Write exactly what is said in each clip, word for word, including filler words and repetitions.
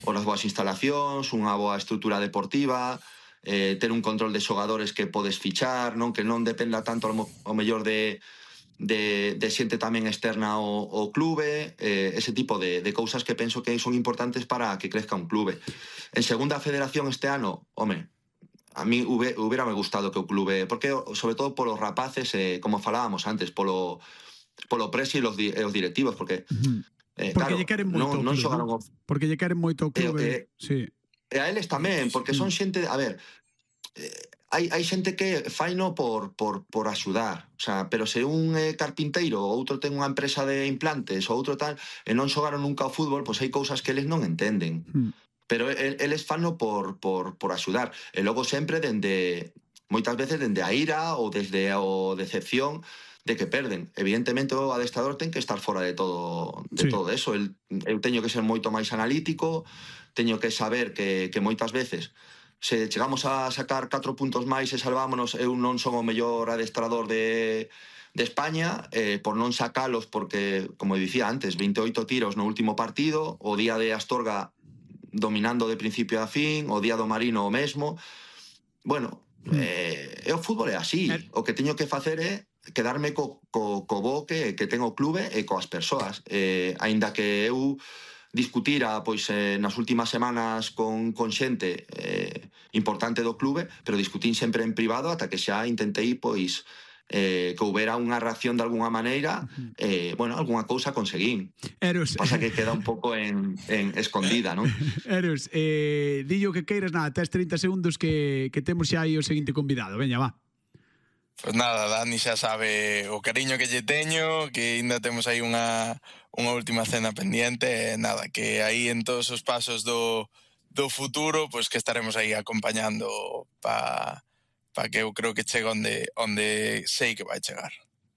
unhas boas instalacións, unha boa estrutura deportiva, eh, ter un control de xogadores que podes fichar, non que non dependa tanto ao mellor de de, de xente tamén externa ao, ao clube, eh, ese tipo de, de cousas que penso que son importantes para que crezca un clube. En segunda federación este ano, home, a mí hubiera me gustado que o clube, porque sobre todo polos rapaces, eh, como falábamos antes, polo polo presi e os, di, e os directivos, porque uh-huh. eh, porque claro, lle queren moito non, non clube, xogaron ¿no? o... Porque lle queren moito o clube, eh, eh, sí. E a eles tamén, porque son xente, a ver, eh, hai, hai xente que faino por, por, por axudar, o sea, pero se un é carpinteiro, ou outro ten unha empresa de implantes, ou outro tal, e non xogaron nunca ao fútbol, pois hai cousas que eles non entenden. Hmm. Pero eles fano por, por, por axudar. E logo sempre dende, moitas veces dende a ira ou desde a decepción de que perden. Evidentemente o adestrador ten que estar fora de todo de sí. todo eso. El, eu teño que ser moito máis analítico, teño que saber que, que moitas veces se chegamos a sacar catro puntos máis e salvámonos, eu non son o mellor adestrador de, de España, eh, por non sacalos porque, como dicía antes, veinte e oito tiros no último partido, o día de Astorga dominando de principio a fin, o día do Marino o mesmo. Bueno, eh, o fútbol é así. O que teño que facer é quedarme co, co, co bo que, que ten o clube e coas persoas. Eh, aínda que eu discutira pois eh, nas últimas semanas con, con xente eh, importante do clube, pero discutín sempre en privado ata que xa intentei pois eh, que houbera unha reacción de alguna maneira, eh, bueno, alguna cousa conseguín. Eros, pasa que queda un pouco en, en escondida, non? Eros, eh, dillo que queiras, nada, tes trinta segundos que, que temos xa aí o seguinte convidado, veña, va. Pois nada, Dani xa sabe o cariño que lle teño, que ainda temos aí unha, unha última cena pendiente, nada, que aí en todos os pasos do, do futuro, pois que estaremos aí acompañando pa, pa que eu creo que chega onde, onde sei que vai chegar.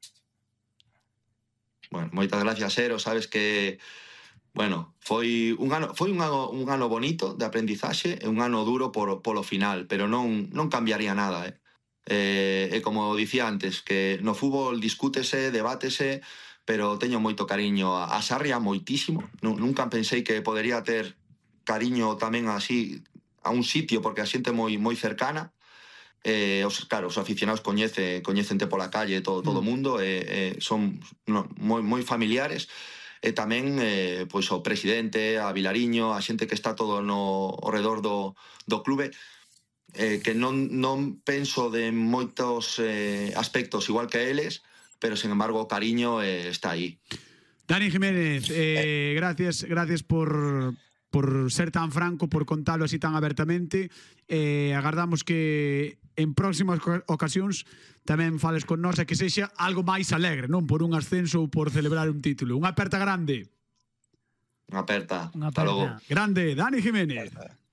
Bueno, moitas gracias, Ero, sabes que bueno, foi un ano, foi un ano, un ano bonito de aprendizaxe e un ano duro por, polo final, pero non, non cambiaría nada, eh. Eh, e como dicía antes, que no fútbol discútese, debátese, pero teño moito cariño a, a Sarria, moitísimo. Nunca pensei que podería ter cariño tamén así a un sitio, porque a xente moi moi cercana. Eh, os, claro, os aficionados coñece, coñecente pola calle todo todo o mundo, e eh, eh, son no, moi moi familiares. E tamén eh, pois o presidente, a Vilariño, a xente que está todo no ao redor do, do clube. Eh, que non, non penso de moitos eh, aspectos igual que eles, pero sin embargo o cariño eh, está aí. Dani Jiménez, eh, gracias, gracias por, por ser tan franco, por contalo así tan abertamente. Eh, agardamos que en próximas ocasións tamén fales con nós e que sexa algo máis alegre, non por un ascenso ou por celebrar un título. Unha aperta grande. Unha aperta. Unha aperta. Hasta logo. Grande, Dani Jiménez.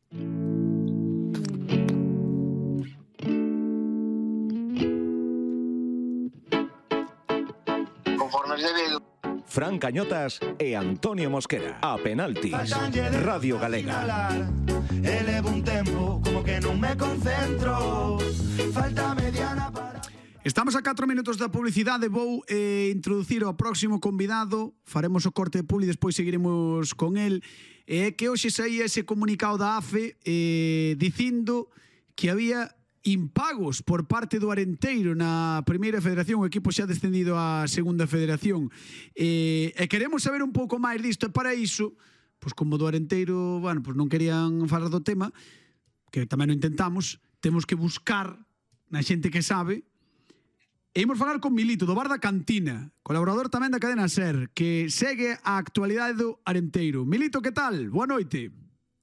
Fran Cañotas e Antonio Mosquera. A penaltis. Radio Galega. Elevo un tempo como que non me concentro. Falta mediana para... Estamos a catro minutos da publicidade. Vou eh, introducir o próximo convidado. Faremos o corte de publi, despois seguiremos con el. É eh, que hoxe saía ese comunicado da A F E eh, dicindo que había impagos por parte do Arenteiro na primeira federación, o equipo xa descendido á segunda federación, e, e queremos saber un pouco máis disto. E para iso, pois como do Arenteiro, bueno, pois non querían falar do tema, que tamén o intentamos, temos que buscar na xente que sabe, e imos falar con Milito, do Bar da Cantina, colaborador tamén da cadena SER, que segue a actualidade do Arenteiro. Milito, que tal? Boa noite.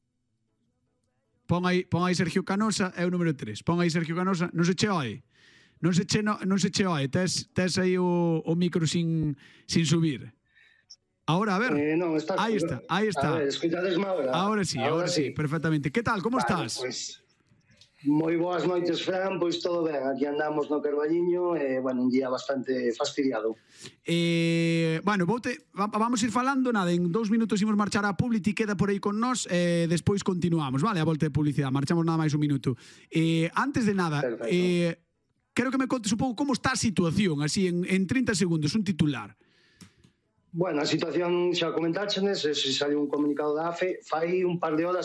Pon aí, pon aí Sergio Canosa, é o número tres. Pon aí Sergio Canosa, non se che oe. Non se che, no, non se che oe. Tes, tes aí o, o micro sin, sin subir. Ahora, a ver. Eh, non, está, aí está, aí está. A ver, escuitadesme ahora. Ahora sí, ahora, ahora sí, sí, perfectamente. Que tal, como vale, estás? Pues, moi boas noites, Fran, pois todo ben. Aquí andamos no Carballiño, e, eh, bueno, un día bastante fastidiado. Eh, bueno, voute, vamos ir falando, nada, en dous minutos imos marchar a Publi, ti queda por aí con nós, e eh, despois continuamos, vale, a volta de publicidade, marchamos nada máis un minuto. Eh, antes de nada, eh, quero que me contes un pouco como está a situación, así, en, en trinta segundos, un titular. Bueno, a situación xa comentaxenes, se saliu un comunicado da A F E, fai un par de horas